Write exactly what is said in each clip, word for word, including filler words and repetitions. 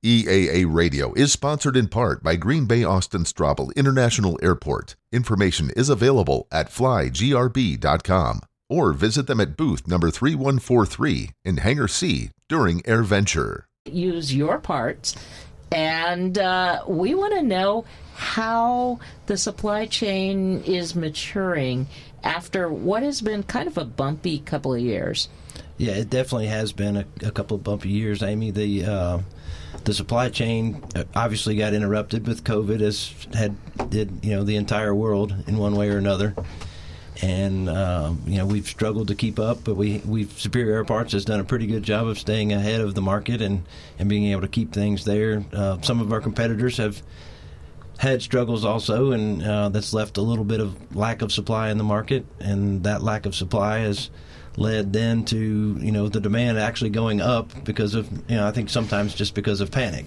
E A A Radio is sponsored in part by Green Bay Austin Straubel International Airport. Information is available at fly g r b dot com or visit them at booth number three one four three in Hangar C during AirVenture. Use your parts, and uh, we want to know how the supply chain is maturing after what has been kind of a bumpy couple of years. Yeah, it definitely has been a, a couple of bumpy years, Amy. The uh, the supply chain obviously got interrupted with COVID, as had did you know the entire world in one way or another. And uh, you know we've struggled to keep up, but we we've Superior Air Parts has done a pretty good job of staying ahead of the market and, and being able to keep things there. Uh, some of our competitors have had struggles also, and uh, that's left a little bit of lack of supply in the market, and that lack of supply has led then to you know the demand actually going up because of you know I think sometimes just because of panic.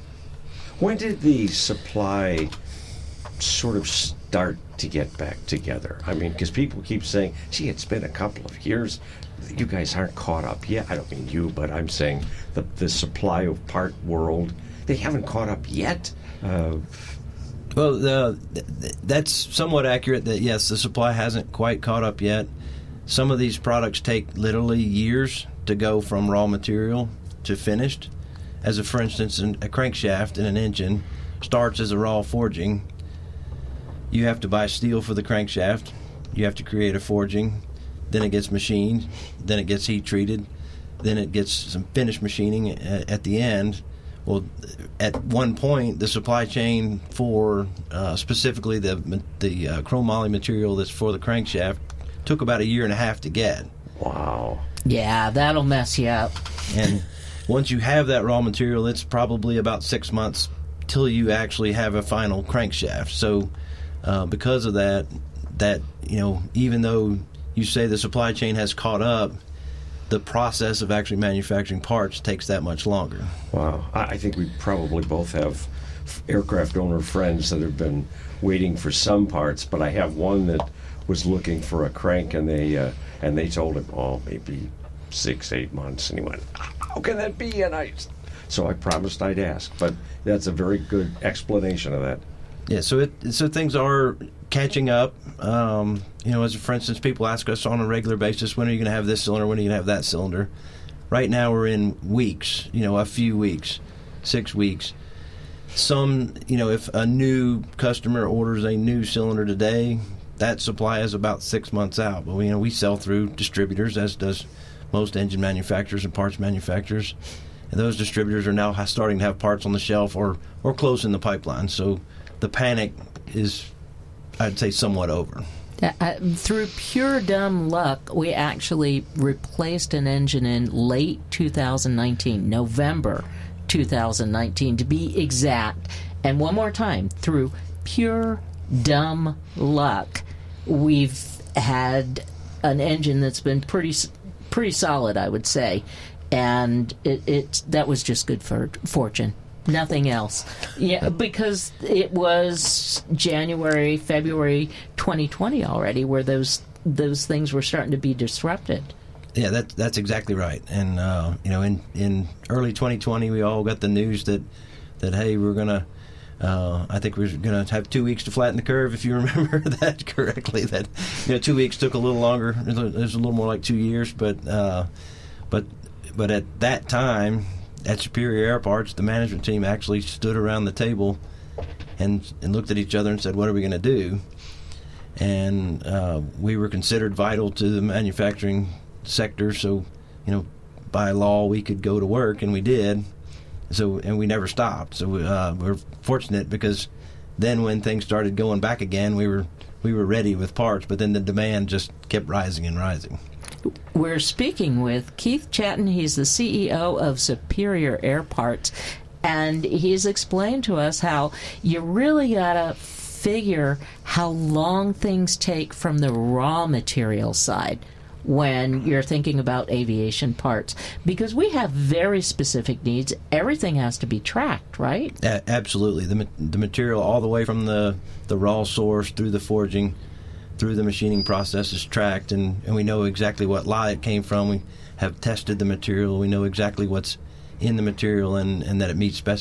When did the supply sort of start to get back together? I mean, because people keep saying, gee, it's been a couple of years. You guys aren't caught up yet. I don't mean you, but I'm saying the, the supply of part world, they haven't caught up yet. Uh, well, uh, th- that's somewhat accurate that, yes, the supply hasn't quite caught up yet. Some of these products take literally years to go from raw material to finished. As a, for instance, an, a crankshaft in an engine starts as a raw forging. You have to buy steel for the crankshaft. You have to create a forging. Then it gets machined. Then it gets heat treated. Then it gets some finished machining at, at the end. Well, at one point, the supply chain for uh, specifically the the uh, chromoly material that's for the crankshaft took about a year and a half to get. Wow. Yeah, that'll mess you up. And once you have that raw material, it's probably about six months till you actually have a final crankshaft. So uh, because of that, that you know, even though you say the supply chain has caught up, the process of actually manufacturing parts takes that much longer. Wow. I, I think we probably both have aircraft owner friends that have been waiting for some parts, but I have one that was looking for a crank, and they uh, and they told him, oh, maybe six, eight months, and he went, how can that be? And I, so I promised I'd ask, but that's a very good explanation of that. Yeah, so it so things are catching up. Um, you know, as for instance, people ask us on a regular basis, when are you going to have this cylinder? When are you going to have that cylinder? Right now, we're in weeks. You know, a few weeks, six weeks. Some, you know, if a new customer orders a new cylinder today, that supply is about six months out. But we, you know, we sell through distributors, as does most engine manufacturers and parts manufacturers. And those distributors are now starting to have parts on the shelf or, or close in the pipeline. So the panic is, I'd say, somewhat over. Uh, through pure dumb luck, we actually replaced an engine in late two thousand nineteen, November two thousand nineteen, to be exact. And one more time, through pure dumb luck, we've had an engine that's been pretty pretty solid, I would say, and it, it that was just good for fortune. Nothing else. Yeah, because it was January, February twenty twenty already, where those those things were starting to be disrupted. Yeah, that, that's exactly right. And uh, you know, in, in early twenty twenty, we all got the news that that hey, we're gonna. Uh, I think we're going to have two weeks to flatten the curve, if you remember that correctly. That you know, two weeks took a little longer. It was a little more like two years, but uh, but but at that time, at Superior Air Parts, the management team actually stood around the table and and looked at each other and said, "What are we going to do?" And uh, we were considered vital to the manufacturing sector, so you know, by law, we could go to work, and we did. So and we never stopped. So uh, we're fortunate because then when things started going back again, we were we were ready with parts. But then the demand just kept rising and rising. We're speaking with Keith Chatton. He's the C E O of Superior Air Parts, and he's explained to us how you really gotta figure how long things take from the raw material side when you're thinking about aviation parts, because we have very specific needs. Everything has to be tracked, right? A- absolutely. The ma- the material all the way from the, the raw source through the forging, through the machining process is tracked, and, and we know exactly what lie it came from. We have tested the material. We know exactly what's in the material and, and that it meets spec-